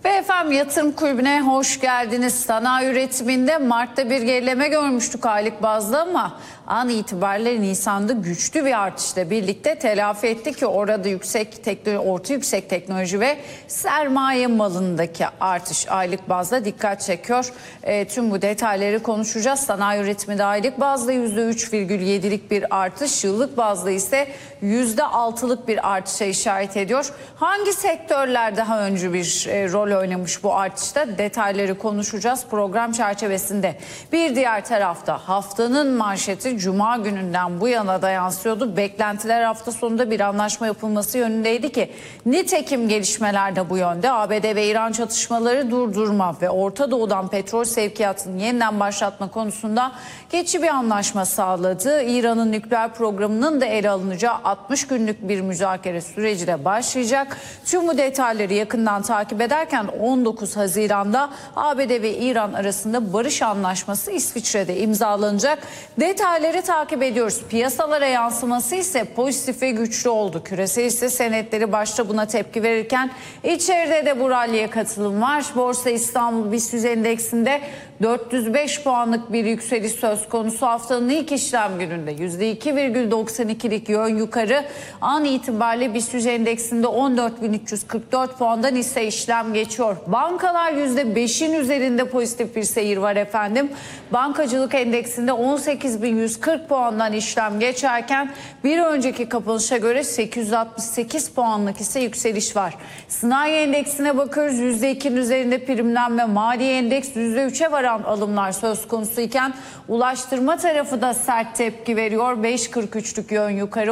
BFM Yatırım Kulübü'ne hoş geldiniz. Sanayi üretiminde Mart'ta bir gerileme görmüştük aylık bazda ama an itibariyle Nisan'da güçlü bir artışla birlikte telafi etti ki orada orta yüksek teknoloji ve sermaye malındaki artış aylık bazda dikkat çekiyor. Tüm bu detayları konuşacağız. Sanayi üretiminde aylık bazda %3,7'lik bir artış, yıllık bazda ise %6'lık bir artışa işaret ediyor. Hangi sektörler daha öncü bir rol oynamış bu artışta? Detayları konuşacağız program çerçevesinde. Bir diğer tarafta haftanın manşeti Cuma gününden bu yana da yansıyordu. Beklentiler hafta sonunda bir anlaşma yapılması yönündeydi ki nitekim gelişmeler de bu yönde. ABD ve İran çatışmaları durdurma ve Orta Doğu'dan petrol sevkiyatını yeniden başlatma konusunda geçici bir anlaşma sağladı. İran'ın nükleer programının da ele alınacağı 60 günlük bir müzakere süreci de başlayacak. Tüm bu detayları yakından takip ederken 19 Haziran'da ABD ve İran arasında barış anlaşması İsviçre'de imzalanacak. Detayları takip ediyoruz. Piyasalara yansıması ise pozitif ve güçlü oldu. Küresel hisse senetleri başta buna tepki verirken içeride de bu ralliye katılım var. Borsa İstanbul BIST endeksinde 405 puanlık bir yükseliş söz konusu. Haftanın ilk işlem gününde %2,92'lik yön yukarı. An itibariyle BIST endeksinde 14.344 puandan ise işlem geçiyor. Bankalar %5'in üzerinde pozitif bir seyir var efendim. Bankacılık endeksinde 18.140 puandan işlem geçerken bir önceki kapanışa göre 868 puanlık ise yükseliş var. Sanayi endeksine bakıyoruz. %2'nin üzerinde primlenme, mali endeks %3'e varan alımlar söz konusu iken ulaştırma tarafı da sert tepki veriyor. 5.43'lük yön yukarı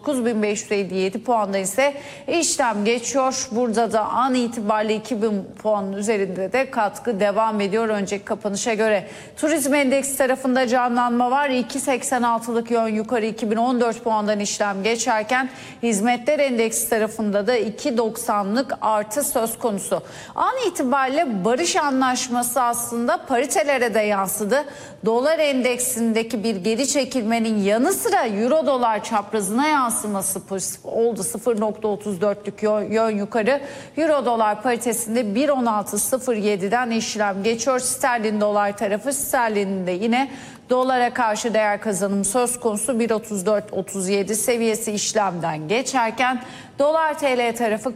39.557 puanda ise işlem geçiyor. Burada da an itibariyle 2000 puanın üzerinde de katkı devam ediyor önceki kapanışa göre. Turizm endeksi tarafında canlanma var. 2.86'lık yön yukarı 2014 puandan işlem geçerken hizmetler endeksi tarafında da 2.90'lık artı söz konusu. An itibariyle barış anlaşması aslında paritelere de yansıdı. Dolar endeksindeki bir geri çekilmenin yanı sıra euro dolar çaprazına yansıması pozitif oldu. 0.34'lük yön yukarı. Euro dolar paritesinde 1.1607'den işlem geçiyor. Sterlin dolar tarafı, sterlinin de yine dolara karşı değer kazanımı söz konusu 1.3437 seviyesi işlemden geçerken dolar TL tarafı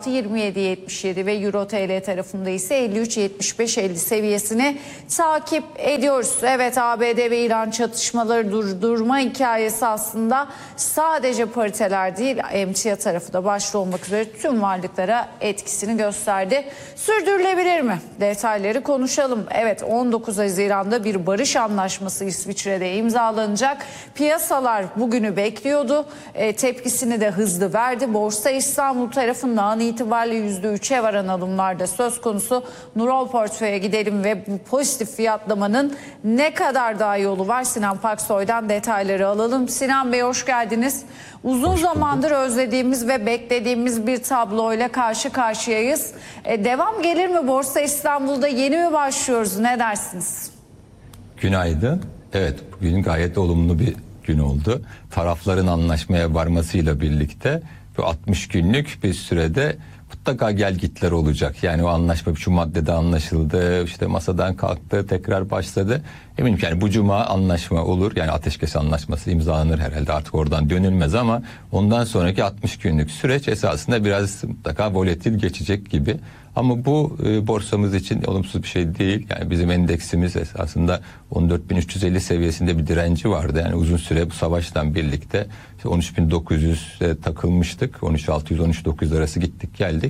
46.27.77 ve euro TL tarafında ise 53.75.50 seviyesini takip ediyoruz. Evet, ABD ve İran çatışmaları durdurma hikayesi aslında sadece pariteler değil, emtia tarafı da başta olmak üzere tüm varlıklara etkisini gösterdi. Sürdürülebilir mi? Detayları konuşalım. Evet, 19 Haziran'da bir barış anlaşması İsviçre'de imzalanacak. Piyasalar bugünü bekliyordu. Tepkisini de hızlı verdi. Borsa İstanbul tarafından an itibariyle %3'e varan alımlarda söz konusu. Nurol Portföy'e gidelim ve bu pozitif fiyatlamanın ne kadar daha yolu var? Sinan Paksoy'dan detayları alalım. Sinan Bey, hoş geldiniz. Uzun zamandır özlediğimiz ve beklediğimiz bir tabloyla karşı karşıyayız. Devam gelir mi? Borsa İstanbul'da yeni mi başlıyoruz? Ne dersiniz? Günaydın. Evet, bugün gayet olumlu bir gün oldu. Tarafların anlaşmaya varmasıyla birlikte bu 60 günlük bir sürede mutlaka gelgitler olacak. Yani o anlaşma şu maddede anlaşıldı, işte masadan kalktı, tekrar başladı. Eminim ki yani bu cuma anlaşma olur. Yani ateşkes anlaşması imzalanır herhalde, artık oradan dönülmez ama ondan sonraki 60 günlük süreç esasında biraz mutlaka volatil geçecek gibi. Ama bu borsamız için olumsuz bir şey değil. Yani bizim endeksimiz esasında 14.350 seviyesinde bir direnci vardı. Yani uzun süre bu savaştan birlikte 13.900'e takılmıştık. 13.600-13.900 arası gittik geldik.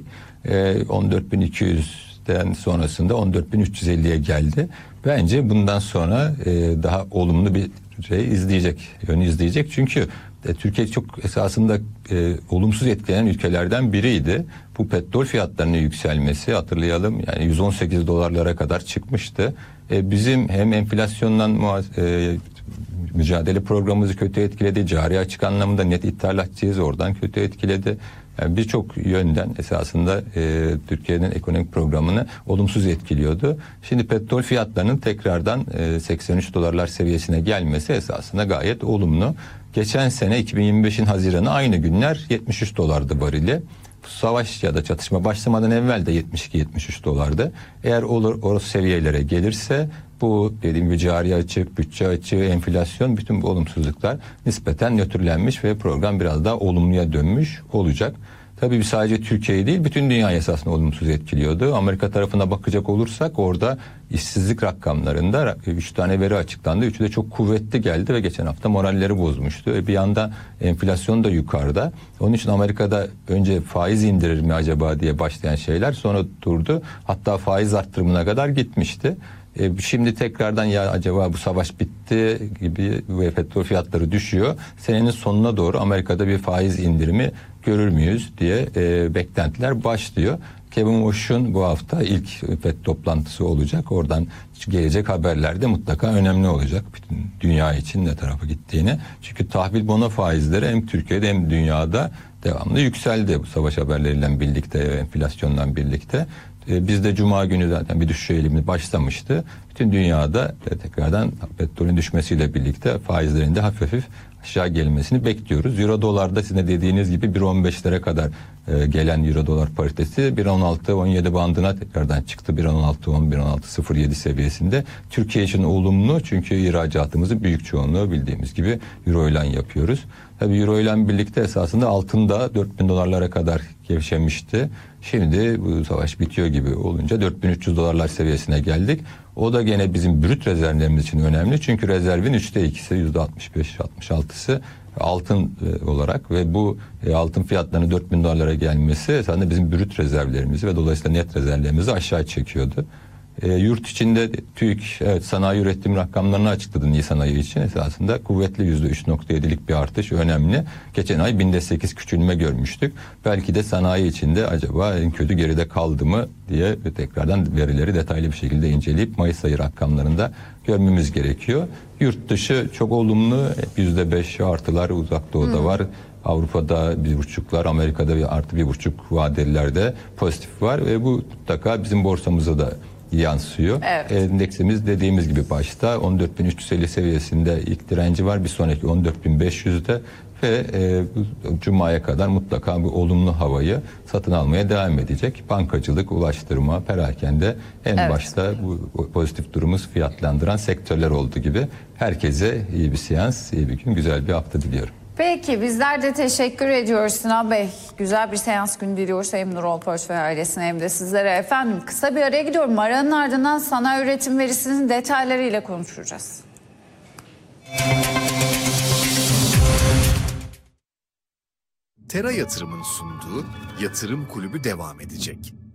14.200'den sonrasında 14.350'ye geldi. Bence bundan sonra daha olumlu bir şey yönü izleyecek. Çünkü Türkiye çok esasında olumsuz etkilenen ülkelerden biriydi. Bu petrol fiyatlarının yükselmesi, hatırlayalım, yani 118 dolarlara kadar çıkmıştı. Bizim hem enflasyondan mücadele programımızı kötü etkiledi. Cari açık anlamında net ithalatçıyız, oradan kötü etkiledi. Yani birçok yönden esasında Türkiye'nin ekonomik programını olumsuz etkiliyordu. Şimdi petrol fiyatlarının tekrardan 83 dolarlar seviyesine gelmesi esasında gayet olumlu. Geçen sene 2025'in Haziran'ı aynı günler 73 dolardı varili. savaş ya da çatışma başlamadan evvel de 72-73 dolardı. Eğer olur o seviyelere gelirse bu dediğim gibi cari açık, bütçe açığı, enflasyon, bütün bu olumsuzluklar nispeten nötrlenmiş ve program biraz daha olumluya dönmüş olacak. Tabii sadece Türkiye'yi değil, bütün dünyayı esasında olumsuz etkiliyordu. Amerika tarafına bakacak olursak orada işsizlik rakamlarında 3 tane veri açıklandı. Üçü de çok kuvvetli geldi ve geçen hafta moralleri bozmuştu. Bir yanda enflasyon da yukarıda. Onun için Amerika'da önce faiz indirir mi acaba diye başlayan şeyler sonra durdu. Hatta faiz arttırımına kadar gitmişti. Şimdi tekrardan ya acaba bu savaş bitti gibi ve petrol fiyatları düşüyor. Senenin sonuna doğru Amerika'da bir faiz indirimi görür müyüz diye beklentiler başlıyor. Kevin Warsh'un bu hafta ilk FED toplantısı olacak. Oradan gelecek haberler de mutlaka önemli olacak. Bütün dünya için ne tarafa gittiğini. Çünkü tahvil bono faizleri hem Türkiye'de hem dünyada devamlı yükseldi bu savaş haberleriyle birlikte, enflasyonla birlikte. Bizde Cuma günü zaten bir düşüş eğilimi başlamıştı. Bütün dünyada tekrardan petrolün düşmesiyle birlikte faizlerin de hafif aşağı gelmesini bekliyoruz. Euro dolarda sizin de dediğiniz gibi 1.15'lere kadar gelen euro dolar paritesi 1.16-17 bandına tekrardan çıktı. 1.16-10, 1.16-07 seviyesinde. Türkiye için olumlu çünkü ihracatımızı büyük çoğunluğu bildiğimiz gibi euro ile yapıyoruz. Tabii euro ile birlikte esasında altın da 4.000 dolarlara kadar gevşemişti. Şimdi bu savaş bitiyor gibi olunca 4.300 dolarlar seviyesine geldik. O da gene bizim brüt rezervlerimiz için önemli. Çünkü rezervin 2'si %65-66'sı altın olarak ve bu altın fiyatlarının 4.000 dolarlara gelmesi esasında bizim brüt rezervlerimizi ve dolayısıyla net rezervlerimizi aşağı çekiyordu. Yurt içinde TÜİK sanayi üretim rakamlarını açıkladı Nisan ayı için. Esasında kuvvetli %3.7'lik bir artış önemli. Geçen ay binde 8 küçülme görmüştük. Belki de sanayi içinde acaba en kötü geride kaldı mı diye tekrardan verileri detaylı bir şekilde inceleyip Mayıs ayı rakamlarında görmemiz gerekiyor. Yurt dışı çok olumlu, %5 artılar uzak doğuda var. Avrupa'da 1.5'lar, Amerika'da +1.5 vadelilerde pozitif var ve bu mutlaka bizim borsamıza da yansıyor. Evet. Endeksimiz dediğimiz gibi başta 14.350 seviyesinde ilk direnci var. Bir sonraki 14.500'de ve Cuma'ya kadar mutlaka bu olumlu havayı satın almaya devam edecek. Bankacılık, ulaştırma, perakende en başta bu pozitif durumu fiyatlandıran sektörler olduğu gibi herkese iyi bir seans, iyi bir gün, güzel bir hafta diliyorum. Peki bizler de teşekkür ediyoruz Sinan Bey. Güzel bir seans günü diliyoruz hem Nurol Portföy ailesine hem de sizlere efendim. Kısa bir araya gidiyorum. Aranın ardından sanayi üretim verisinin detaylarıyla konuşacağız. Tera Yatırım'ın sunduğu Yatırım Kulübü devam edecek.